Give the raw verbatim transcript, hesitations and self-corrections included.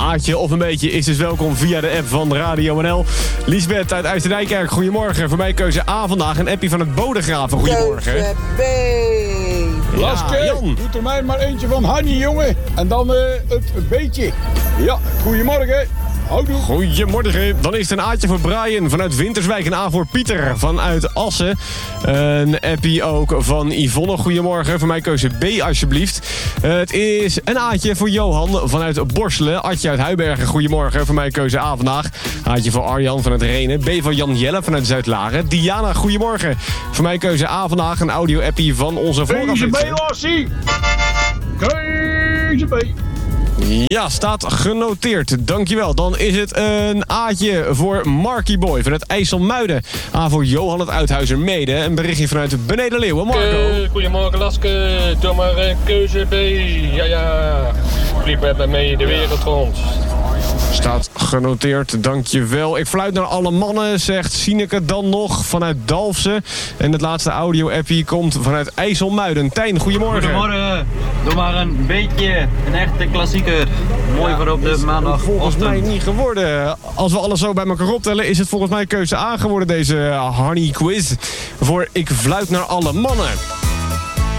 Aatje of een beetje is dus welkom via de app van Radio N L. Liesbeth uit IJsdijk, goedemorgen. Voor mij keuze A vandaag. Een appie van het Bodegraven, goedemorgen. Keuze B. Laske, Ja, Jan. doet er mij maar eentje van Hanny, jongen. En dan uh, het beetje. Ja, goedemorgen. Houdoe. Goedemorgen. Dan is het een Aatje voor Brian vanuit Winterswijk. Een A voor Pieter vanuit Assen. Een appie ook van Yvonne. Goedemorgen. Voor mij keuze B alsjeblieft. Uh, het is een Aatje voor Johan vanuit Borselen. Atje uit Huibergen. Goedemorgen. Voor mij keuze A vandaag. Aatje voor Arjan vanuit Renen. B van Jan Jelle vanuit Zuidlaren. Diana, goedemorgen. Voor mij keuze A vandaag. Een audio-appie van onze Keuze B, voorafwinter. Lassie. Keuze B. Ja, staat genoteerd. Dankjewel. Dan is het een A'tje voor Marky Boy vanuit IJsselmuiden. A voor Johan het Uithuizer Mede. Een berichtje vanuit Beneden Leeuwen. Marco. Uh, goedemorgen Laske, doe maar uh, keuze B. Ja, ja. Vlieg met me mee de wereld rond. Staat genoteerd, dankjewel. Ik fluit naar alle mannen, zegt Sineke dan nog vanuit Dalfsen. En het laatste audio-appie komt vanuit IJsselmuiden. Tijn, goedemorgen. Goedemorgen. Doe maar een beetje een echte klassieker. Mooi voor op de maandag. Volgens mij niet geworden. Als we alles zo bij elkaar optellen, is het volgens mij keuze A geworden, deze Honey Quiz. Voor Ik fluit naar alle mannen.